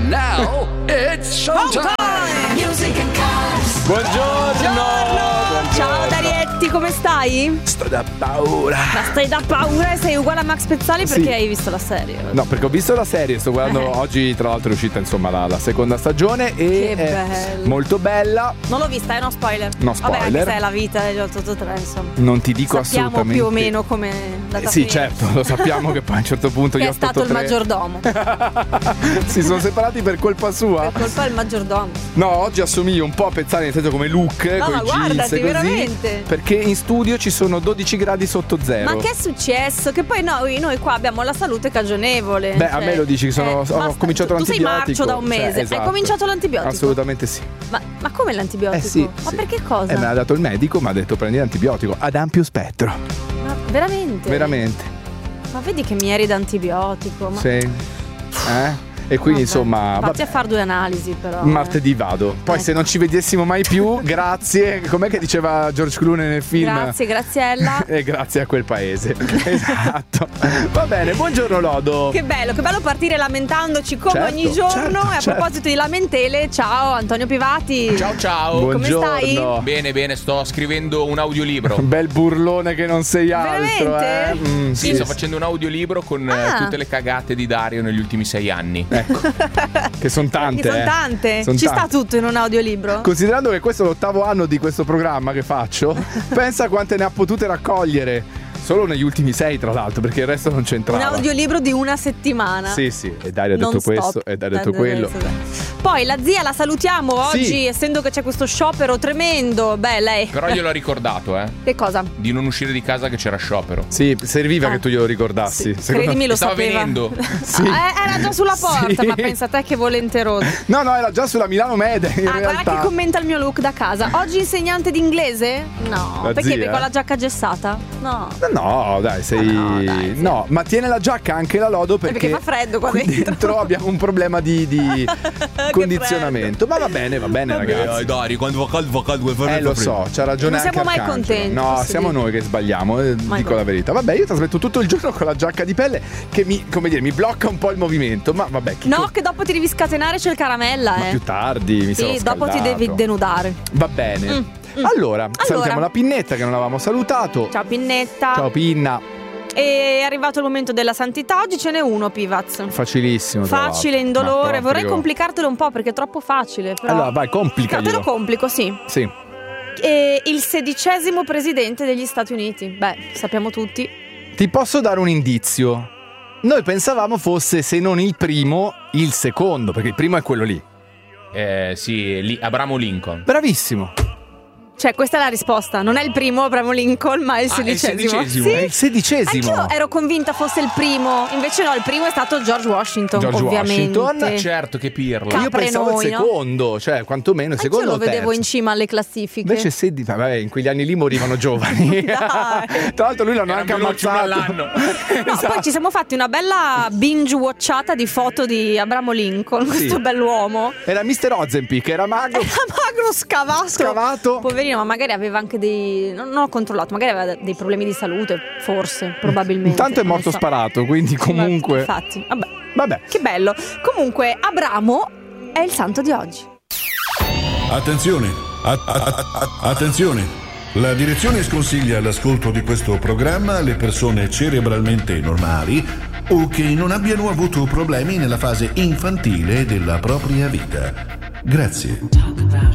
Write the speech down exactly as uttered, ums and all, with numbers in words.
And now it's showtime. Music and Cars. Buongiorno. Buongiorno. Ciao Darietti, come stai? Sto da paura. Ma stai da paura e sei uguale a Max Pezzali perché Sì. hai visto la serie? No, perché ho visto la serie, sto guardando Eh. oggi, tra l'altro è uscita insomma la, la seconda stagione e Che è bello. molto bella. Non l'ho vista, è no spoiler. No Vabbè, anche spoiler. se è la vita degli otto otto tre, insomma. Non ti dico Sappiamo assolutamente. più o meno come la Eh, sì, certo, lo sappiamo che poi a un certo punto Che gli è stato il maggiordomo. si sono separati per colpa sua. Per colpa del maggiordomo. No, oggi assomiglio un po' a Pezzali, nel senso come look, No, con ma i jeans guardati, così, veramente. perché in studio ci sono dodici gradi sotto zero. Ma che è successo? Che poi noi, noi qua abbiamo la salute cagionevole. Beh, a cioè, me lo dici che sono, eh, ho basta. cominciato tu, tu sei l'antibiotico. marcio da un mese. Cioè, esatto. Hai cominciato l'antibiotico? Assolutamente sì. Ma, ma come l'antibiotico? Eh sì, Ma sì. perché cosa? Eh, me l'ha dato il medico, mi ha detto prendi l'antibiotico ad ampio spettro. Ma veramente? Veramente. Ma vedi che mi eri d'antibiotico. Ma... Sì. Eh? E quindi Vabbè, insomma Fatti vabbè, a fare due analisi però. martedì vado. Poi Ecco. se non ci vedessimo mai più, grazie. Com'è che diceva George Clooney nel film? Grazie, Graziella. E grazie a quel paese. Esatto. Va bene, buongiorno Lodo. Che bello, che bello partire lamentandoci come Certo, ogni giorno. certo, E a certo. proposito di lamentele, ciao Antonio Pivati. Ciao ciao. Come Buongiorno. stai? Bene, bene, sto scrivendo un audiolibro. Bel burlone che non sei altro, Veramente? eh. Mm, Sì, sto facendo un audiolibro con eh, Ah. tutte le cagate di Dario negli ultimi sei anni. Ecco. Che sono tante. Che sono eh. tante. Son Ci tante. sta tutto in un audiolibro? Considerando che questo è l'ottavo anno di questo programma che faccio, pensa quante ne ha potute raccogliere. Solo negli ultimi sei, tra l'altro, perché il resto non Un c'entrava. audiolibro di una settimana. Sì, sì, e Dario ha Non detto stop. questo, e Dario ha detto Eh, quello. eh, eh. Poi la zia la salutiamo Sì. oggi, essendo che c'è questo sciopero tremendo. Beh, lei. Però gliel'ho ricordato, eh. Che cosa? Di non uscire di casa che c'era sciopero. Sì, serviva Ah. che tu glielo ricordassi. Sì, Secondo- credimi, lo Stava sapeva. venendo. Sì. Ah, era già sulla porta, Sì. ma pensa a te che volenteroso. No, no, era già sulla Milano Mede, in Ah, guarda realtà. che commenta il mio look da casa. Oggi insegnante di inglese? No. La Perché? zia? Perché con la giacca gessata? No. No, dai, sei. No, dai, sì. No, ma tiene la giacca anche la Lodo perché, perché fa freddo qua qui dentro. dentro abbiamo un problema di, di Che condizionamento. Ma va bene, va bene, ragazzi. Dai, quando fa caldo, fa caldo. Eh, lo so, c'ha ragione Non anche siamo mai Arcangelo. contenti, No, posso siamo dire. noi che sbagliamo, eh, dico contenti. la verità. Vabbè, io trasmetto tutto il giorno con la giacca di pelle che mi, come dire, mi blocca un po' il movimento. Ma vabbè, chi No, co- che dopo ti devi scatenare, c'è il caramella, ma eh. più tardi mi sarò Sì, dopo ti scaldato. devi denudare. Va bene. Mm, mm. Allora, salutiamo Allora. la Pinnetta che non avevamo salutato. Ciao Pinnetta. Ciao Pinna. È arrivato il momento della santità, oggi ce n'è uno, Pivaz. Facilissimo. tra Facile, l'altro. indolore. Ma proprio. Vorrei complicartelo un po' perché è troppo facile. Però... Allora, vai, No, te complicaglielo. lo complico, sì. Sì. E il sedicesimo presidente degli Stati Uniti. Beh, sappiamo tutti. Ti posso dare un indizio? Noi pensavamo fosse, se non il primo, il secondo, perché il primo è quello lì. Eh, sì, lì, Abramo Lincoln. Bravissimo. Cioè, questa è la risposta. Non è il primo Abramo Lincoln, ma è il Ah, è il sedicesimo. sedicesimo. Sì. È il sedicesimo. Anch'io ero convinta fosse il primo. Invece no, il primo è stato George Washington, George ovviamente. Washington. Certo, che pirla. Ca- Io pensavo il noi, no? secondo, cioè quantomeno il Anch'io secondo lo o il vedevo terzo. in cima alle classifiche. Invece sedi, vabbè, in quegli anni lì morivano giovani. Dai. Tra l'altro lui l'hanno Era anche veloce uno ammazzato. all'anno. No, Esatto. poi ci siamo fatti una bella binge watchata di foto di Abramo Lincoln, questo Sì. bell'uomo. Era mister Ozenpick, era magro. Era magro, scavato. Scavato. Poverino, ma magari aveva anche dei. Non, non ho controllato, magari aveva dei problemi di salute. Forse, probabilmente. Intanto è non morto lo so. sparato, quindi comunque. Infatti, vabbè. Vabbè. Che bello. Comunque, Abramo è il santo di oggi. Attenzione, a- a- a- a- attenzione. La direzione sconsiglia l'ascolto di questo programma alle persone cerebralmente normali o che non abbiano avuto problemi nella fase infantile della propria vita. Grazie.